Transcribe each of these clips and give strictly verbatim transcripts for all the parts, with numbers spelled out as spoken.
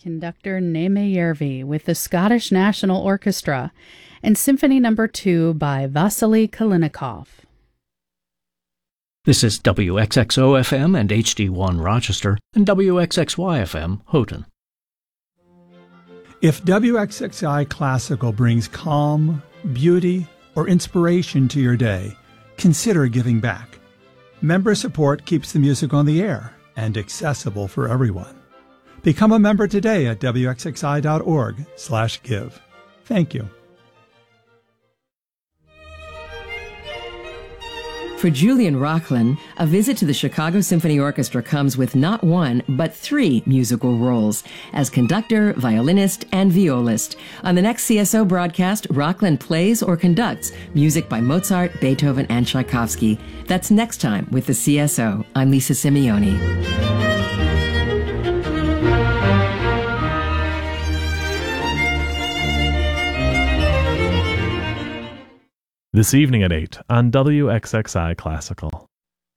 conductor Neeme Järvi with the Scottish National Orchestra and Symphony Number two by Vasily Kalinikov. This is W X X O F M and H D one Rochester and W X X Y F M Houghton. If W X X I Classical brings calm, beauty, or inspiration to your day, consider giving back. Member support keeps the music on the air and accessible for everyone. Become a member today at W X X I dot org slash give. Thank you. For Julian Rocklin, a visit to the Chicago Symphony Orchestra comes with not one, but three musical roles as conductor, violinist, and violist. On the next C S O broadcast, Rocklin plays or conducts music by Mozart, Beethoven, and Tchaikovsky. That's next time with the C S O. I'm Lisa Simeoni. This evening at eight on W X X I Classical.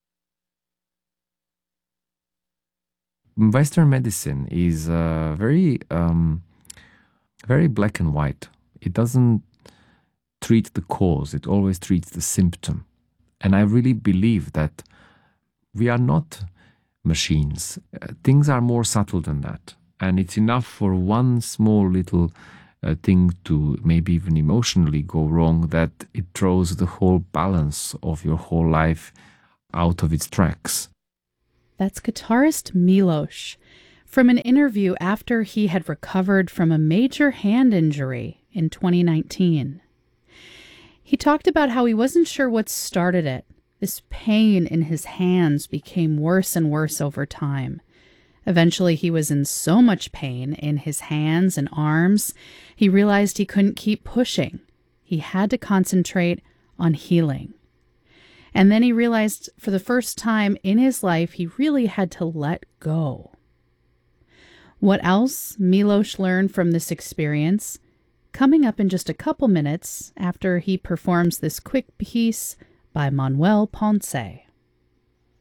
Western medicine is uh, very, um, very black and white. It doesn't treat the cause, it always treats the symptom. And I really believe that we are not machines. Uh, things are more subtle than that. And it's enough for one small little a thing to maybe even emotionally go wrong that it throws the whole balance of your whole life out of its tracks. That's guitarist Milos from an interview after he had recovered from a major hand injury in twenty nineteen. He talked about how he wasn't sure what started it. This pain in his hands became worse and worse over time. Eventually, he was in so much pain in his hands and arms, he realized he couldn't keep pushing. He had to concentrate on healing. And then he realized for the first time in his life, he really had to let go. What else Milos learned from this experience? Coming up in just a couple minutes after he performs this quick piece by Manuel Ponce.